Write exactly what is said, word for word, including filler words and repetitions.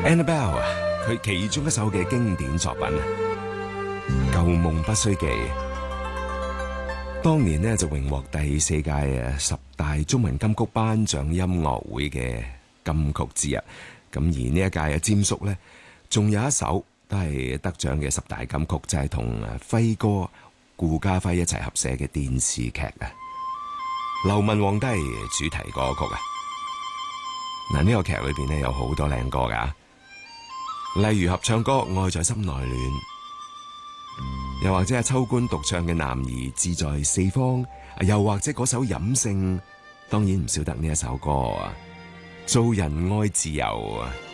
Annabelle 啊，佢其中一首嘅經典作品《舊夢不須記》，當年呢就榮獲第四屆誒十大中文金曲頒獎音樂會嘅金曲之一。咁而呢一屆嘅霑叔呢，仲有一首都係得獎嘅十大金曲，就係同輝哥顧嘉輝一齊合寫嘅電視劇啊，《流氓皇帝》主題歌曲啊。嗱，呢個劇裏邊呢有好多靚歌噶，例如合唱歌《愛在心內暖》，又或者係秋官獨唱嘅《男兒志在四方》，又或者嗰首《飲勝》，當然唔少得呢一首歌啊，《做人愛自由》啊。